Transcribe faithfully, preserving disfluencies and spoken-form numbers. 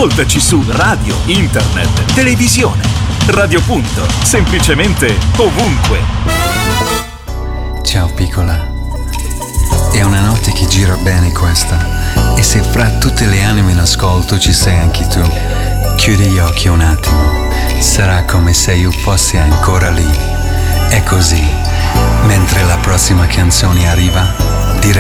Ascoltaci su radio, internet, televisione. Radio Punto, semplicemente ovunque. Ciao piccola. È una notte che gira bene questa. E se fra tutte le anime in ascolto ci sei anche tu, chiudi gli occhi un attimo. Sarà come se io fossi ancora lì. È così. Mentre la prossima canzone arriva, direi